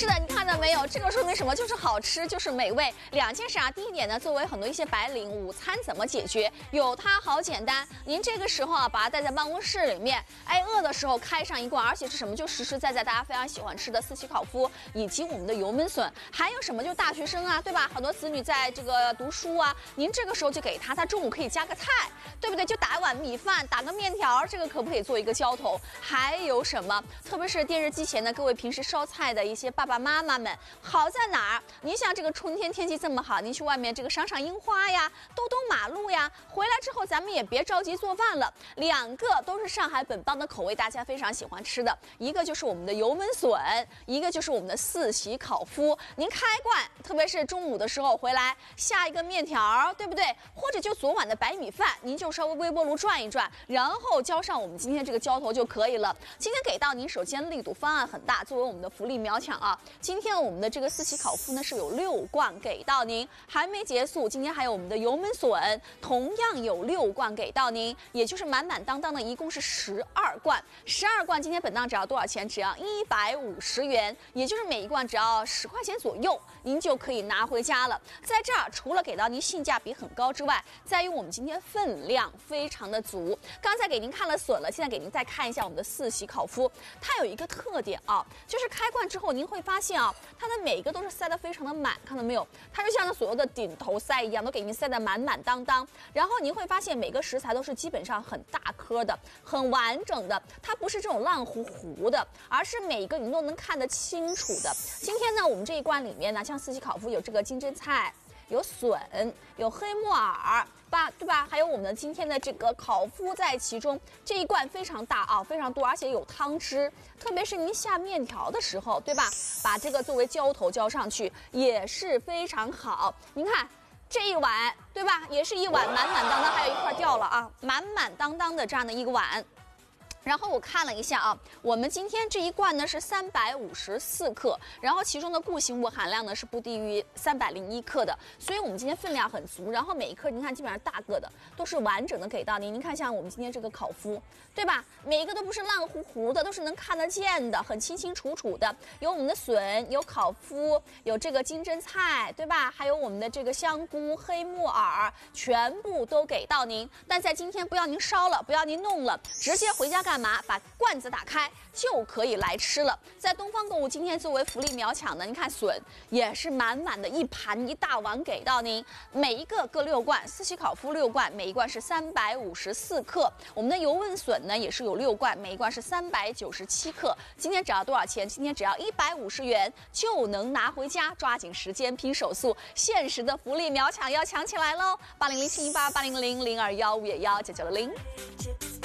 是的，你看到没有？这个说明什么？就是好吃，就是美味。两件事啊，第一点呢，作为很多一些白领，午餐怎么解决？有它好简单。您这个时候啊，把它带在办公室里面，哎，饿的时候开上一罐，而且是什么？就实实在在大家非常喜欢吃的四喜烤麸，以及我们的油焖笋。还有什么？就大学生啊，对吧？很多子女在这个读书啊，您这个时候就给他中午可以加个菜，对不对？就打一碗米饭，打个面条，这个可不可以做一个浇头？还有什么？特别是电视机前的各位平时烧菜的一些爸爸妈妈们，好在哪儿？您像这个春天天气这么好，您去外面这个赏赏樱花呀，兜兜马路呀，回来之后咱们也别着急做饭了。两个都是上海本帮的口味，大家非常喜欢吃的，一个就是我们的油焖笋，一个就是我们的四喜烤麸。您开罐，特别是中午的时候回来下一个面条，对不对？或者就昨晚的白米饭，您就稍微微波炉转一转，然后浇上我们今天这个浇头就可以了。今天给到您，首先力度方案很大，作为我们的福利秒抢啊！今天我们的这个四喜烤麸呢是有6罐给到您，还没结束，今天还有我们的油焖笋，同样有6罐给到您，也就是满满当当的，一共是12罐。12罐今天本档只要多少钱？只要150元，也就是每一罐只要10块钱左右，您就可以拿回家了。在这儿除了给到您性价比很高之外，在于我们今天分量非常的足。刚才给您看了笋了，现在给您再看一下我们的四喜烤麸，它有一个特点啊，就是开罐之后您会发现啊，它的每一个都是塞得非常的满，看到没有？它就像那所有的顶头塞一样，都给您塞得满满当当。然后您会发现每个食材都是基本上很大颗的、很完整的，它不是这种烂糊糊的，而是每一个你都能看得清楚的。今天呢，我们这一罐里面呢，像四喜烤麸有这个金针菜。有笋，有黑木耳，对吧？还有我们的今天的这个烤麸在其中，这一罐非常大啊，非常多，而且有汤汁。特别是您下面条的时候，对吧？把这个作为浇头浇上去也是非常好。您看这一碗，对吧？也是一碗满满当当，还有一块掉了啊，满满当当的这样的一个碗。然后我看了一下啊，我们今天这一罐呢是354克，然后其中的固形物含量呢是不低于301克的，所以我们今天分量很足。然后每一颗您看基本上大个的都是完整的给到您。您看像我们今天这个烤麸，对吧？每一个都不是烂糊糊的，都是能看得见的，很清清楚楚的。有我们的笋，有烤麸，有这个金针菜，对吧？还有我们的这个香菇、黑木耳，全部都给到您。但在今天不要您烧了，不要您弄了，直接回家干嘛？把罐子打开就可以来吃了。在东方购物今天作为福利秒抢呢，您看笋也是满满的一盘一大碗给到您，每一个各6罐，四喜烤麸6罐，每一罐是354克。我们的油焖笋呢也是有6罐，每一罐是397克。今天只要多少钱？今天只要150元就能拿回家，抓紧时间拼手速，限时的福利秒抢要抢起来喽！80071880000215119960。